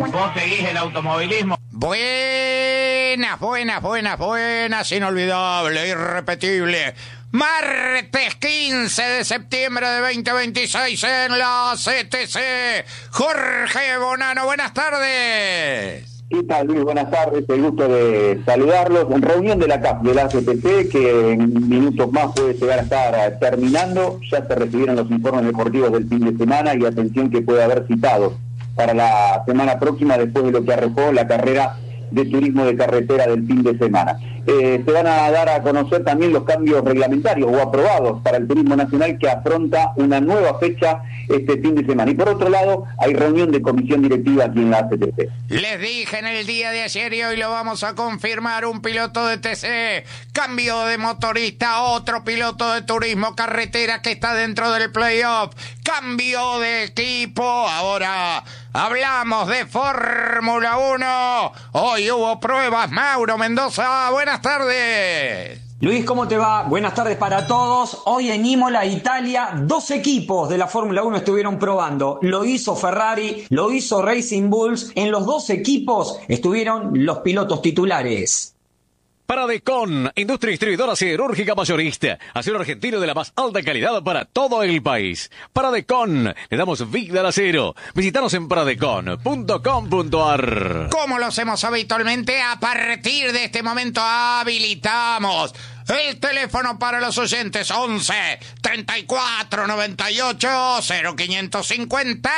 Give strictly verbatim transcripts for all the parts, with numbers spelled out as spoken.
¿Vos seguís el automovilismo? Buenas, buenas, buenas, buenas, inolvidable, irrepetible. Martes quince de septiembre de veinte veintiséis en la C T C. Jorge Bonano, buenas tardes. ¿Qué tal, Luis? Buenas tardes, el gusto de saludarlos. En reunión de la C A F de la C T C, que en minutos más puede llegar a estar terminando. Ya se recibieron los informes deportivos del fin de semana y atención que puede haber citados para la semana próxima después de lo que arrojó la carrera de turismo de carretera del fin de semana. Eh, se van a dar a conocer también los cambios reglamentarios o aprobados para el turismo nacional que afronta una nueva fecha este fin de semana. Y por otro lado, hay reunión de comisión directiva aquí en la C T C. Les dije en el día de ayer y hoy lo vamos a confirmar, un piloto de T C, cambio de motorista, otro piloto de turismo carretera que está dentro del playoff, cambio de equipo, ahora hablamos de Fórmula uno, hoy hubo pruebas. Mauro Mendoza, buenas tardes. Luis, ¿cómo te va? Buenas tardes para todos. Hoy en Imola, Italia, dos equipos de la Fórmula uno estuvieron probando. Lo hizo Ferrari, lo hizo Racing Bulls. En los dos equipos estuvieron los pilotos titulares. Paradecon, industria distribuidora siderúrgica mayorista, acero argentino de la más alta calidad para todo el país. Paradecon, le damos vida al acero. Visítanos en paradecon punto com punto a r. Como lo hacemos habitualmente, a partir de este momento habilitamos el teléfono para los oyentes: once, treinta y cuatro, noventa y ocho, cero quinientos cincuenta.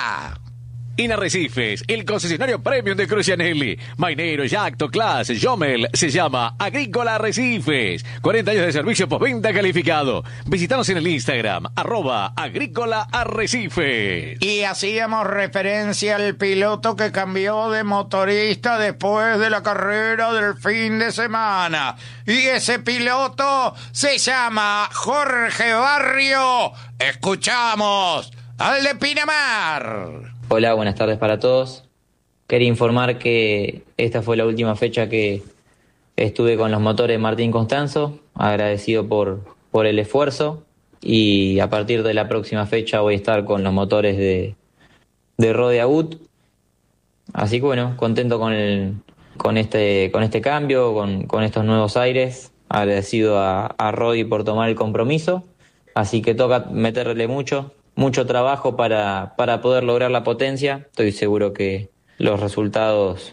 En Arrecifes, el concesionario premium de Crucianelli, Mainero, Yacto, Class, Jomel, se llama Agrícola Arrecifes. cuarenta años de servicio postventa calificado. Visítanos en el Instagram, arroba Agrícola Arrecifes. Y hacíamos referencia al piloto que cambió de motorista después de la carrera del fin de semana. Y ese piloto se llama Jorge Barrio. Escuchamos al de Pinamar. Hola, buenas tardes para todos. Quería informar que esta fue la última fecha que estuve con los motores de Martín Constanzo, agradecido por, por el esfuerzo, y a partir de la próxima fecha voy a estar con los motores de, de Rode Agut. Así que bueno, contento con, el, con, este, con este cambio, con, con estos nuevos aires, agradecido a, a Rode por tomar el compromiso, así que toca meterle mucho. Mucho trabajo para, para poder lograr la potencia. Estoy seguro que los resultados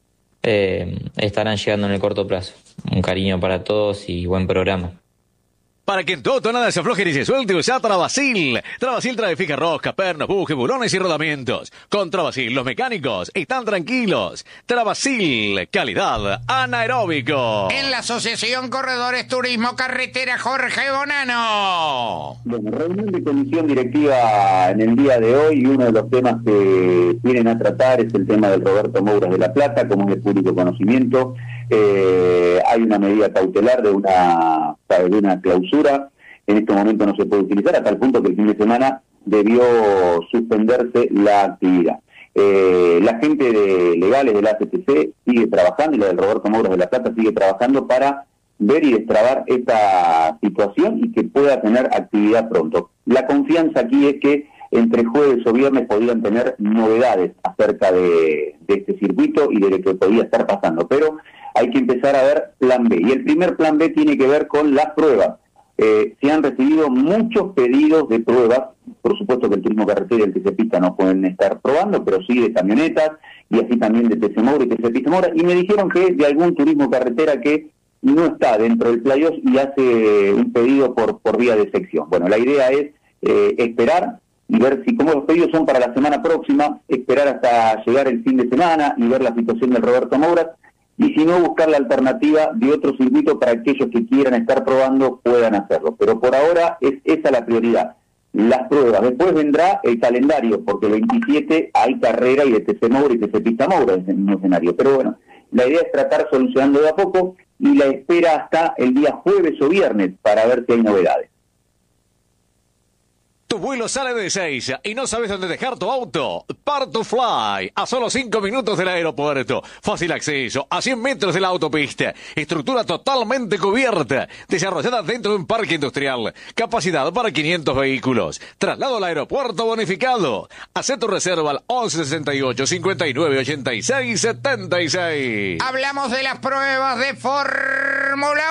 eh, estarán llegando en el corto plazo. Un cariño para todos y buen programa. Para que en tu auto nada se afloje ni se suelte, usa Travasil. Travasil trae fija rosca, pernos, bujes, bulones y rodamientos. Con Travasil los mecánicos están tranquilos. Travasil, calidad anaeróbico. En la Asociación Corredores Turismo Carretera, Jorge Bonano. Bueno, reunión de comisión directiva en el día de hoy, y uno de los temas que vienen a tratar es el tema del Roberto Mouras de La Plata, como es de público conocimiento. Eh, hay una medida cautelar de una, de una clausura. En este momento no se puede utilizar, a tal punto que el fin de semana debió suspenderse la actividad. Eh, la gente de legales de la C T C sigue trabajando, y la del Roberto Mouras de La Plata sigue trabajando para ver y destrabar esta situación y que pueda tener actividad pronto. La confianza aquí es que entre jueves o viernes podían tener novedades acerca de, de este circuito y de lo que podía estar pasando, pero hay que empezar a ver plan B. Y el primer plan B tiene que ver con las pruebas. Eh, se han recibido muchos pedidos de pruebas. Por supuesto que el turismo carretera y el T C Pista no pueden estar probando, pero sí de camionetas, y así también de T C Moura y T C Pista Moura. Y me dijeron que de algún turismo carretera que no está dentro del playoff y hace un pedido por, por vía de sección. Bueno, la idea es eh, esperar y ver si, como los pedidos son para la semana próxima, esperar hasta llegar el fin de semana y ver la situación del Roberto Mouras, y si no, buscar la alternativa de otro circuito para aquellos que quieran estar probando puedan hacerlo. Pero por ahora es esa la prioridad, las pruebas. Después vendrá el calendario, porque el veintisiete hay carrera y de T C Moura y T C Pista Moura en el mismo escenario. Pero bueno, la idea es tratar solucionando de a poco, y la espera hasta el día jueves o viernes para ver si hay novedades. Tu vuelo sale de Ezeiza y no sabes dónde dejar tu auto. Part2Fly, a solo cinco minutos del aeropuerto. Fácil acceso, a cien metros de la autopista. Estructura totalmente cubierta. Desarrollada dentro de un parque industrial. Capacidad para quinientos vehículos. Traslado al aeropuerto bonificado. Haz tu reserva al once sesenta y ocho, cincuenta y nueve, ochenta y seis, setenta y seis. Hablamos de las pruebas de Fórmula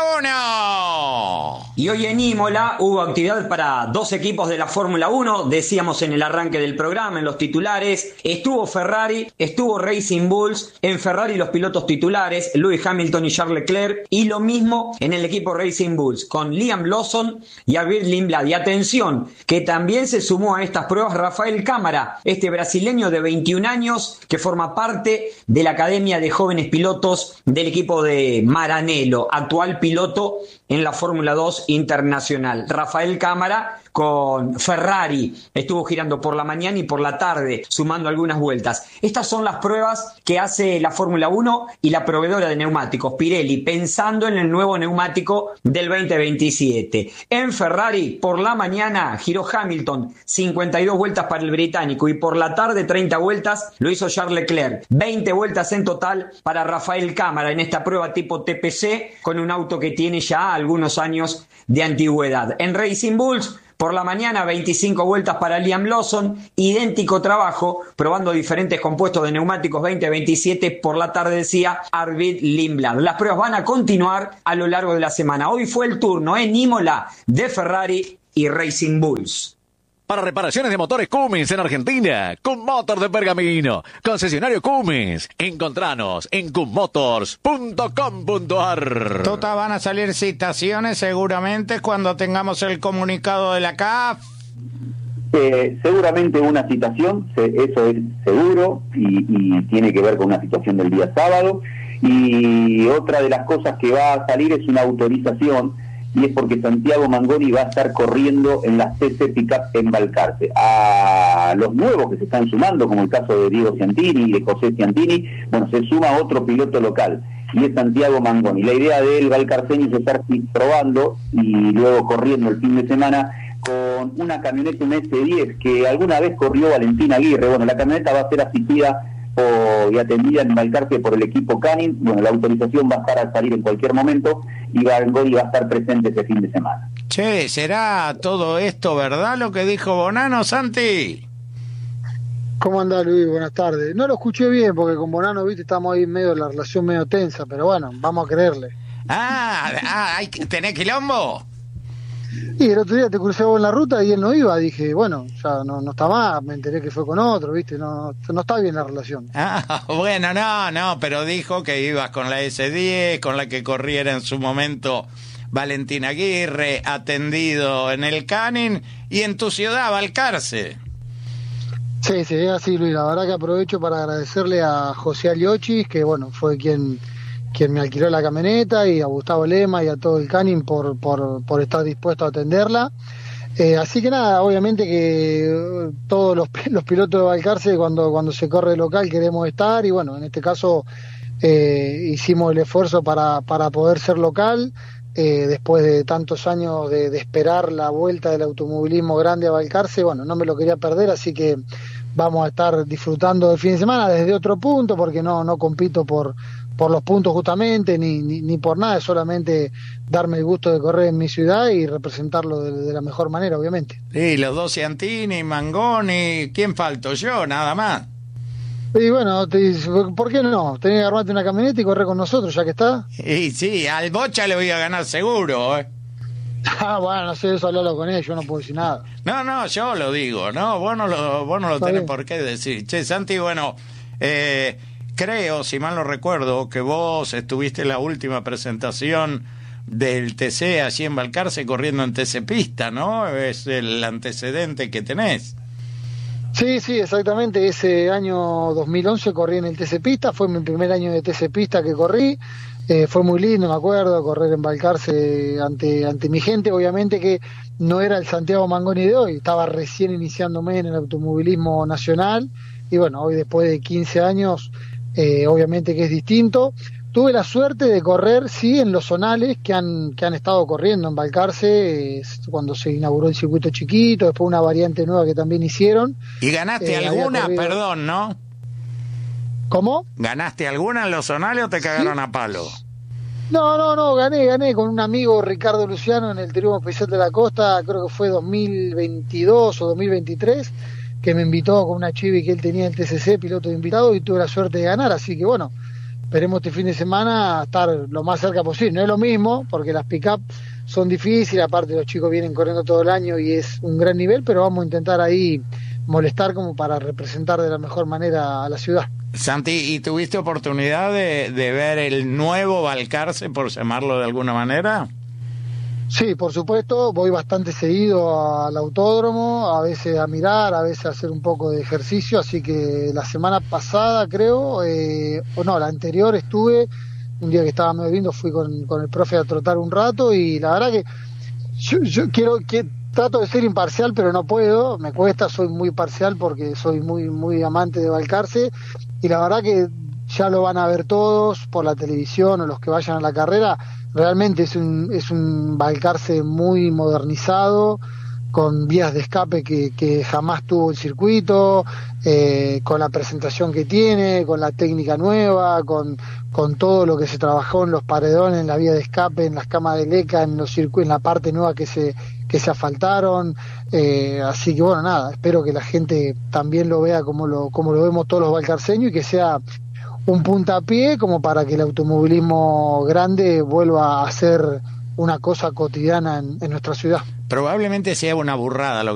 uno. Y hoy en Imola hubo actividad para dos equipos de la Fórmula uno, decíamos en el arranque del programa, en los titulares, estuvo Ferrari, estuvo Racing Bulls, en Ferrari los pilotos titulares, Lewis Hamilton y Charles Leclerc, y lo mismo en el equipo Racing Bulls, con Liam Lawson y Arvid Lindblad. Y atención, que también se sumó a estas pruebas Rafael Cámara, este brasileño de veintiún años, que forma parte de la Academia de Jóvenes Pilotos del equipo de Maranello, actual piloto en la Fórmula dos Internacional. Rafael Cámara con Ferrari estuvo girando por la mañana y por la tarde, sumando algunas vueltas. Estas son las pruebas que hace la Fórmula uno y la proveedora de neumáticos, Pirelli, pensando en el nuevo neumático del veinte veintisiete. En Ferrari, por la mañana, giró Hamilton, cincuenta y dos vueltas para el británico, y por la tarde, treinta vueltas, lo hizo Charles Leclerc. veinte vueltas en total para Rafael Cámara en esta prueba tipo T P C, con un auto que tiene ya algunos años de antigüedad. En Racing Bulls, por la mañana, veinticinco vueltas para Liam Lawson, idéntico trabajo, probando diferentes compuestos de neumáticos veinte veintisiete. Por la tarde, decía Arvid Lindblad. Las pruebas van a continuar a lo largo de la semana. Hoy fue el turno en Imola de Ferrari y Racing Bulls. Para reparaciones de motores Cummins en Argentina, Cummotor de Pergamino, concesionario Cummins. Encontranos en cummotors punto com punto a r. Tota, van a salir citaciones seguramente cuando tengamos el comunicado de la C A F. Eh, seguramente una citación, se, eso es seguro, y, y tiene que ver con una situación del día sábado. Y otra de las cosas que va a salir es una autorización, y es porque Santiago Mangoni va a estar corriendo en las T C Pickup en Balcarce. A los nuevos que se están sumando, como el caso de Diego Ciantini y de José Ciantini, bueno, se suma otro piloto local, y es Santiago Mangoni. La idea del balcarceño es estar probando y luego corriendo el fin de semana con una camioneta, un S diez, que alguna vez corrió Valentín Aguirre. Bueno, la camioneta va a ser asistida O, y atendida en Balcarce por el equipo Canin. Bueno, la autorización va a estar a salir en cualquier momento y Mangoni va a estar presente ese fin de semana. Che, ¿será todo esto verdad lo que dijo Bonano, Santi? ¿Cómo andás, Luis? Buenas tardes. No lo escuché bien porque con Bonano, viste, estamos ahí medio, la relación medio tensa, pero bueno, vamos a creerle. Ah, ah hay que tener quilombo. Y el otro día te crucé vos en la ruta y él no iba, dije, bueno, ya no, no está más, me enteré que fue con otro, viste, no, no está bien la relación. Ah, bueno, no, no, pero dijo que ibas con la S diez, con la que corriera en su momento Valentín Aguirre, atendido en el Canin y en tu ciudad, Balcarce. Sí, sí, es así, Luis, la verdad que aprovecho para agradecerle a José Aliochis, que bueno, fue quien... quien me alquiló la camioneta, y a Gustavo Lema y a todo el Canin por, por, por estar dispuesto a atenderla. Eh, así que nada, obviamente que todos los, los pilotos de Balcarce, cuando, cuando se corre local, queremos estar, y bueno, en este caso eh, hicimos el esfuerzo para, para poder ser local, eh, después de tantos años de, de esperar la vuelta del automovilismo grande a Balcarce. Bueno, no me lo quería perder, así que vamos a estar disfrutando del fin de semana desde otro punto, porque no, no compito por por los puntos justamente, ni, ni, ni por nada, es solamente darme el gusto de correr en mi ciudad y representarlo de, de la mejor manera, obviamente. Sí, los dos Ciantini, Mangoni, ¿quién falto? Yo, nada más. Y bueno, te, ¿por qué no? Tenés que armarte una camioneta y correr con nosotros, ya que está. Y sí, al Bocha le voy a ganar seguro, ¿eh? Ah, bueno, no sé, eso hablalo con él, yo no puedo decir nada. No, no, yo lo digo, ¿no? Vos no lo, vos no lo tenés bien por qué decir. Che, Santi, bueno, eh... creo, si mal no recuerdo, que vos estuviste en la última presentación del T C allí en Balcarce corriendo en T C Pista, ¿no? Es el antecedente que tenés. Sí, sí, exactamente. Ese año dos mil once corrí en el T C Pista, fue mi primer año de T C Pista que corrí. Eh, fue muy lindo, me acuerdo, correr en Balcarce ante, ante mi gente. Obviamente que no era el Santiago Mangoni de hoy, estaba recién iniciándome en el automovilismo nacional. Y bueno, hoy después de quince años... Eh, obviamente que es distinto, tuve la suerte de correr, sí, en los zonales que han que han estado corriendo en Balcarce, eh, cuando se inauguró el circuito chiquito, después una variante nueva que también hicieron. ¿Y ganaste Eh, alguna? había corrido- Perdón, ¿no? ¿Cómo? ¿Ganaste alguna en los zonales o te cagaron a palo? No, no, no, gané, gané con un amigo, Ricardo Luciano, en el Triunfo Especial de la Costa, creo que fue dos mil veintidós o dos mil veintitrés, que me invitó con una chivi que él tenía en T C C, piloto de invitado, y tuve la suerte de ganar, así que bueno, esperemos este fin de semana estar lo más cerca posible. No es lo mismo, porque las pick-up son difíciles, aparte los chicos vienen corriendo todo el año y es un gran nivel, pero vamos a intentar ahí molestar como para representar de la mejor manera a la ciudad. Santi, ¿y tuviste oportunidad de, de ver el nuevo Balcarce, por llamarlo de alguna manera? Sí, por supuesto, voy bastante seguido al autódromo, a veces a mirar, a veces a hacer un poco de ejercicio, así que la semana pasada creo, eh, o no, la anterior estuve, un día que estaba medio lindo, fui con, con el profe a trotar un rato y la verdad que yo, yo quiero que trato de ser imparcial, pero no puedo, me cuesta, soy muy parcial porque soy muy muy amante de Balcarce y la verdad que ya lo van a ver todos por la televisión o los que vayan a la carrera. Realmente es un, es un Balcarce muy modernizado, con vías de escape que, que jamás tuvo el circuito, eh, con la presentación que tiene, con la técnica nueva, con, con todo lo que se trabajó en los paredones, en la vía de escape, en las camas de leca, en los circuitos, en la parte nueva que se, que se asfaltaron. Eh, así que bueno, nada, espero que la gente también lo vea como lo, como lo vemos todos los balcarceños y que sea un puntapié como para que el automovilismo grande vuelva a ser una cosa cotidiana en, en nuestra ciudad. Probablemente sea una burrada lo